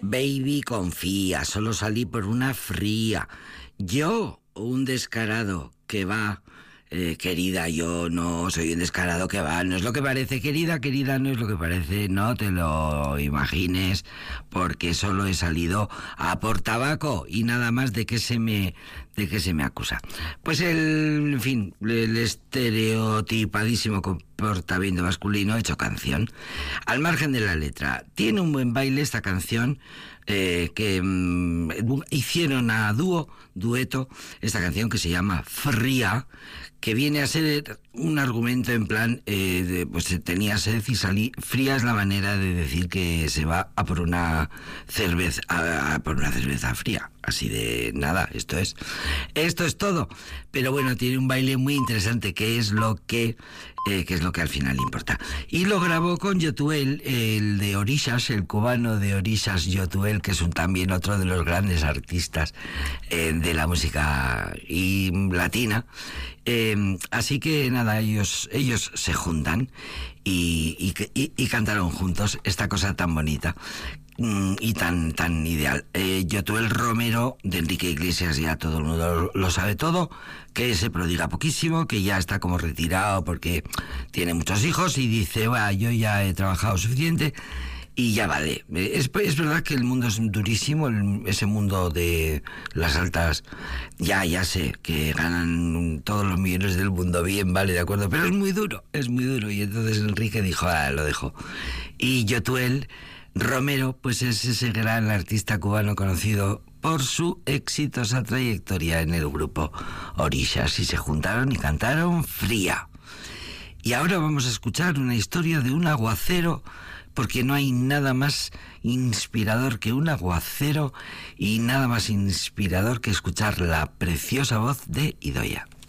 Baby, confía, solo salí por una fría. Yo, un descarado que va... querida, yo no soy un descarado que va, no es lo que parece, querida, no es lo que parece, no te lo imagines, porque solo he salido a por tabaco y nada más de que se me acusa. Pues en fin, el estereotipadísimo comportamiento masculino hecho canción. Al margen de la letra, tiene un buen baile esta canción, que hicieron a dueto, esta canción que se llama Fría, que viene a ser un argumento en plan, pues tenía sed y salí. Fría es la manera de decir que se va a por una cerveza, a por una cerveza fría. Así de nada, esto es todo. Pero bueno, tiene un baile muy interesante, que es lo que al final importa. Y lo grabó con Yotuel, el de Orishas, el cubano de Orishas, Yotuel, que es también otro de los grandes artistas de la música latina. Así que nada, ellos se juntan y cantaron juntos esta cosa tan bonita y tan ideal. Yotuel Romero, de Enrique Iglesias, ya todo el mundo lo sabe todo, que se prodiga poquísimo, que ya está como retirado porque tiene muchos hijos y dice, yo ya he trabajado suficiente y ya vale. Es verdad que el mundo es durísimo, ese mundo de las altas, ya sé que ganan todos los millones del mundo, bien, vale, de acuerdo, pero es muy duro, y entonces Enrique dijo, lo dejo. Y Yotuel Romero, pues es ese gran artista cubano conocido por su exitosa trayectoria en el grupo Orishas, y se juntaron y cantaron Fría. Y ahora vamos a escuchar una historia de un aguacero, porque no hay nada más inspirador que un aguacero y nada más inspirador que escuchar la preciosa voz de Idoia.